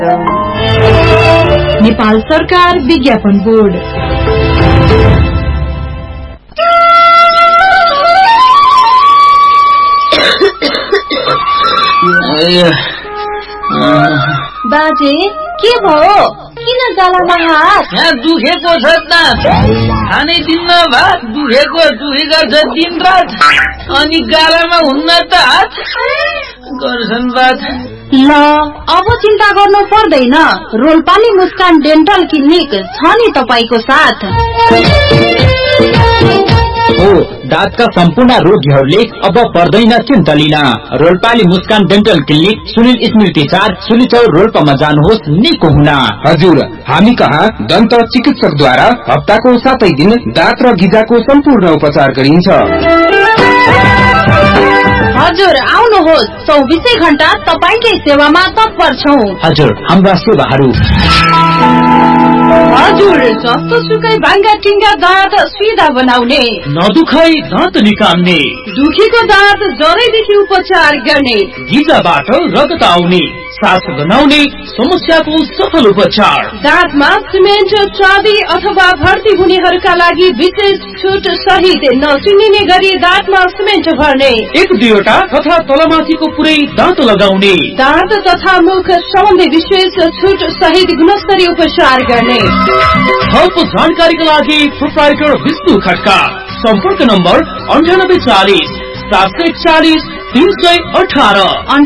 नेपाल सरकार विज्ञापन बोर्ड। बाजे के भयो? किन गालामा हात? दुखेको छ त, खानै दिन्न भात, दुखेको गर्छ दिन रात, अनि गालामा हुन्न त हात गर्छन् बात। ल अब चिन्ता गर्नु पर्दैन, रोल्पाली मुस्कान डेन्टल क्लिनिक छ नि तपाईको साथ। हो दाँतका सम्पूर्ण रोगीहरूले अब पर्दैन चिन्ता लिन। रोल्पाली मुस्कान डेन्टल क्लिनिक सुनिल स्मृति 4 सुलिचौर रोल्पामा जानुहोस् निको हुन। हजुर, हामी कहाँ दन्त चिकित्सकद्वारा हप्ताको 7 दिन दाँत र गिजाको सम्पूर्ण उपचार गरिन्छ। हजुर आउनुहोस्, 24 घण्टा तपाईकै सेवामा तत्पर छौं। हजुर, हाम्रा सेवाहरू हजुर जस्तो सुकै भाङ्गा टिङ्गा दाँत सिधा बनाउने, नदुखाइ दाँत निकाल्ने, दुखेको दाँत जरैदेखि उपचार गर्ने, गिजाबाट रगत आउने, सास गनाउने समस्याको सफल उपचार, दाँतमा सिमेन्ट चाँदी अथवा भर्ती हुनेहरूका लागि विशेष छुट सहित नचिनिने गरी दाँतमा सिमेन्ट भर्ने, 1-2 तथा तलमाथिको पुरै दाँत लगाउने, दाँत तथा मुख सम्बन्धी विशेष छुट सहित गुणस्तरीय उपचार गर्ने। थप जानकारीका लागि प्रोप्राइटर विष्णु खड्का। सम्पर्क नम्बर 9840 741 318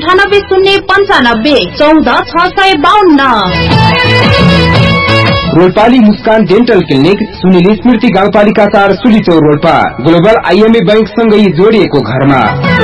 98 095 14 652। रोल्पाली मुस्कान डेन्टल क्लिनिक सुनिल स्मृति गाउँपालिका 4 सुलिचौर रोल्पा, ग्लोबल IMA बैंक सँगै जोडिएको घरमा।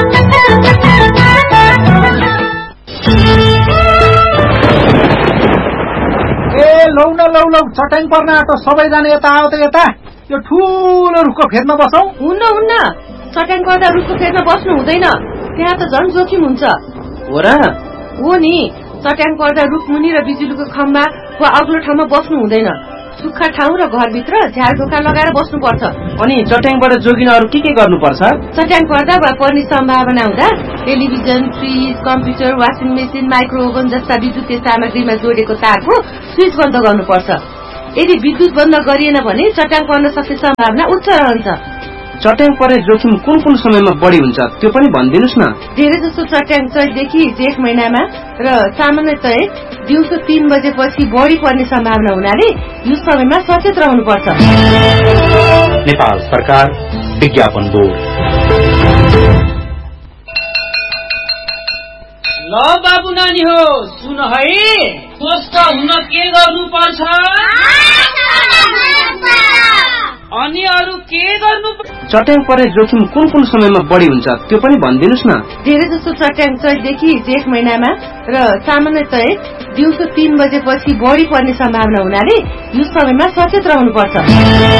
लौ न चट्याङ पर्न आँटो, सबैजना यता आऊ त यता। यो ठूलो रुखको फेदमा बसौं। हुन्न चट्याङ पर्दा रुखको फेदमा बस्नु हुँदैन, त्यहाँ त झन् जोखिम हुन्छ। हो र? हो नि, चट्याङ पर्दा रुख मुनि र बिजुलीको खम्बा वा अग्लो ठाउँमा बस्नु हुँदैन। सुक्खा ठाउँ र घरभित्र झारढोका लगाएर बस्नुपर्छ। अनि चट्याङबाट जोगिन अरू के गर्नुपर्छ? चट्याङ पर्दा वा पर्ने सम्भावना हुँदा television, fridge, computer, washing machine, micro oven जस्ता विद्युतीय सामग्रीमा जोडेको तारको स्विच बन्द गर्नुपर्छ। यदि विद्युत बन्द गरिएन भने चट्याङ पर्न सक्ने सम्भावना उच्च रहन्छ। चट्याङ पर्ने जोखिम कुन समयमा बढी हुन्छ त्यो पनि भनिदिनुस् न। धेरै जसो चट्याङ चैतदेखि जेठ महिनामा र सामान्यतया दिउँसो 3 बजेपछि बढी पर्ने सम्भावना हुनाले यो समयमा सचेत रहनुपर्छ। नेपाल सरकार विज्ञापन बोर्ड। ल बाबु नानी हो, सुन है, स्वस्थ हुन के गर्नुपर्छ अनि अरू के गर्नु? चट्याङ पर्ने जोखिम कुन समयमा बढी हुन्छ त्यो पनि भनिदिनुस् न। धेरै जसो चट्याङ चैतदेखि जेठ महिनामा र सामान्यतया दिउँसो 3 बजेपछि बढी पर्ने सम्भावना हुनाले यो समयमा सचेत रहनुपर्छ।